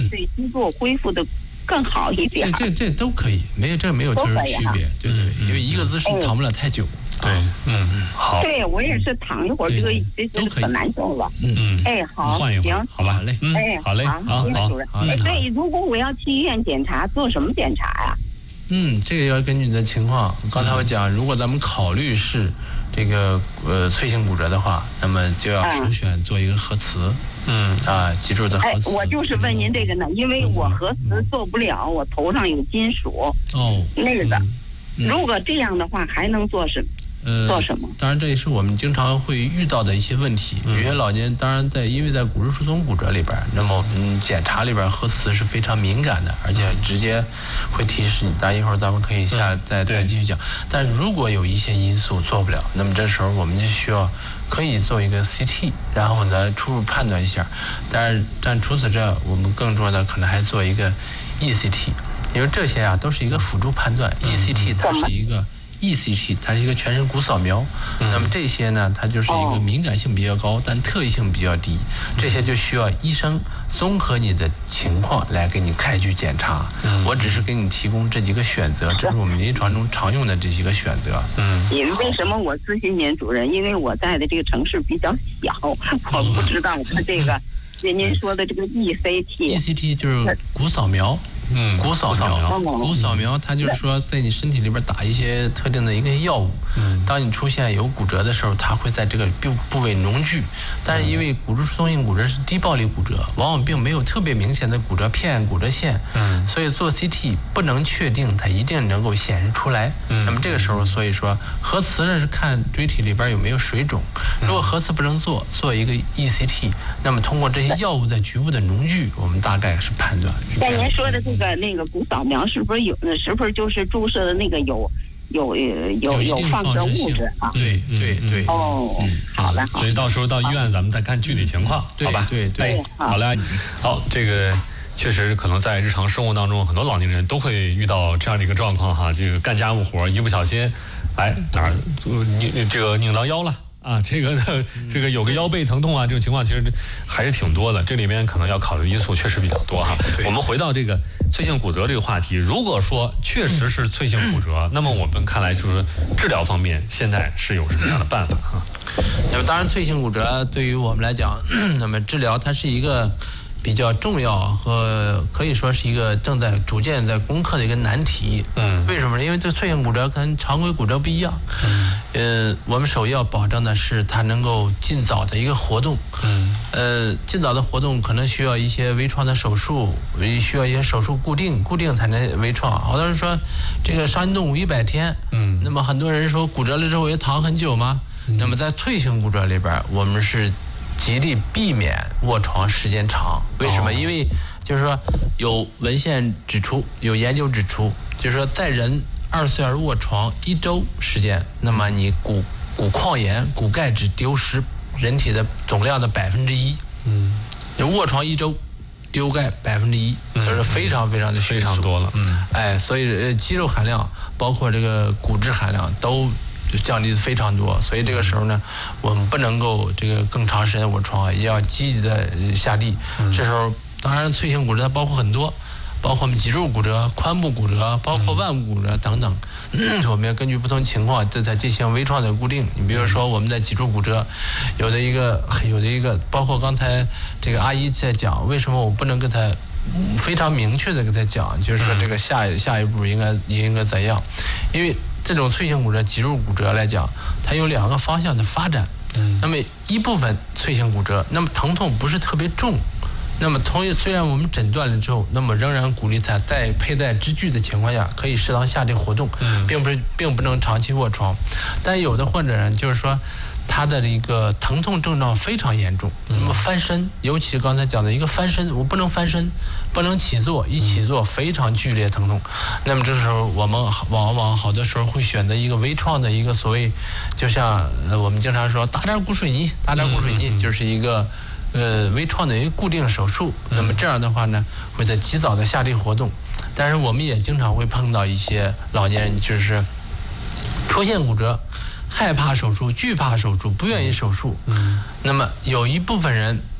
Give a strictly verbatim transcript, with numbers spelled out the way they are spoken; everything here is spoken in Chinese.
对肌肉恢复的更好一点。 这这这都可以，没有这没有就是区别，对对，因为一个姿势躺不了太久。 对，嗯嗯，好。 对我也是躺一会儿，这个这这可难受了。 嗯嗯， 哎，好，行， 好吧， 嘞， 嗯， 哎， 好嘞，好，好， 好。哎，对，如果我要去医院检查，做什么检查呀？ 嗯，这个要根据你的情况。刚才我讲，如果咱们考虑是这个呃脆性骨折的话，那么就要首选做一个核磁。嗯啊，脊柱的核磁。 哎，我就是问您这个呢，因为我核磁做不了，我头上有金属。 哦， 那个，如果这样的话，还能做什么？ 呃， 做什么？ 当然，这也是我们经常会遇到的一些问题。有些老年，当然在因为在骨质疏松骨折里边，那么我们检查里边核磁是非常敏感的，而且直接会提示你。但一会儿咱们可以下再再继续讲。但如果有一些因素做不了，那么这时候我们就需要可以做一个 C T， 然后呢初步判断一下。但是但除此之外，我们更重要的可能还做一个 E C T， 因为这些啊都是一个辅助判断。E C T 它是一个。E C T 它是一个全身骨扫描，嗯、那么这些呢，它就是一个敏感性比较高，但特异性比较低，这些就需要医生综合你的情况来给你开具检查。嗯、我只是给你提供这几个选择，这是我们临床中常用的这几个选择。嗯， 因为为什么我咨询您主任？因为我在的这个城市比较小，我不知道他这个您说的这个 E C T。E C T 就是骨扫描。嗯，骨扫描，骨扫描，它就是说在你身体里边打一些特定的一个药物。嗯，当你出现有骨折的时候，它会在这个部部位脓聚。但是因为骨质疏松性骨折是低暴力骨折，往往并没有特别明显的骨折片、骨折线。嗯，所以做 C T 不能确定它一定能够显示出来。嗯，那么这个时候，所以说核磁呢是看椎体里边有没有水肿。如果核磁不能做，做一个 E C T， 那么通过这些药物在局部的脓聚，我们大概是判断。 像您说的这个。那个骨扫描是不是有？是不是就是注射的那个有有有有放射物质啊？ 对对对。 哦，好的。 所以到时候到医院咱们再看具体情况，好吧？ 对对。 好嘞，好，这个确实可能在日常生活当中，很多老年人都会遇到这样的一个状况哈。这个干家务活一不小心，哎哪儿拧这个拧到腰了。啊，这个呢，这个有个腰背疼痛啊，这种情况其实还是挺多的。这里面可能要考虑因素确实比较多哈。我们回到这个脆性骨折这个话题，如果说确实是脆性骨折，那么我们看来就是治疗方面现在是有什么样的办法哈？ 那么当然，脆性骨折对于我们来讲，那么治疗它是一个比较重要和可以说是一个正在逐渐在攻克的一个难题。嗯，为什么呢？因为这脆性骨折跟常规骨折不一样。嗯，呃，我们首要保证的是它能够尽早的一个活动。嗯，呃，尽早的活动可能需要一些微创的手术，需要一些手术固定，固定才能微创。好多人说这个伤筋动骨一百天。嗯，那么很多人说骨折了之后也躺很久吗？嗯、那么在脆性骨折里边，我们是极力避免卧床时间长。为什么？哦、因为就是说有文献指出，有研究指出，就是说在人二十四小时卧床一周时间，那么你骨骨矿盐、骨钙质丢失人体的总量的百分之一。嗯，就卧床一周丢钙百分之一，就是非常非常的非常多了。嗯， 哎，所以肌肉含量包括这个骨质含量都就降低的非常多，所以这个时候呢，我们不能够这个更长时间卧床，也要积极的下地。嗯、这时候，当然脆性骨折它包括很多，包括我们脊柱骨折、髋部骨折，包括腕部骨折等等。嗯、我们要根据不同情况，这才进行微创的固定。你比如说，我们的脊柱骨折，有的一个有的一个，包括刚才这个阿姨在讲，为什么我不能跟她非常明确的跟她讲，就是说这个下下一步应该应该怎样？因为这种脆性骨折、脊柱骨折来讲，它有两个方向的发展。嗯，那么一部分脆性骨折，那么疼痛不是特别重，那么同意虽然我们诊断了之后，那么仍然鼓励他在佩戴支具的情况下，可以适当下地活动，嗯、并不是并不能长期卧床。但有的患者人就是说，他的一个疼痛症状非常严重，那么翻身，尤其刚才讲的一个翻身，我不能翻身，不能起坐，一起坐非常剧烈疼痛。那么这时候我们往往好多时候会选择一个微创的一个所谓，就像呃我们经常说打点骨水泥，打点骨水泥就是一个呃微创的一个固定手术。那么这样的话呢，会在及早的下地活动。但是我们也经常会碰到一些老年人，就是出现骨折，害怕手术、惧怕手术、不愿意手术。嗯，那么有一部分人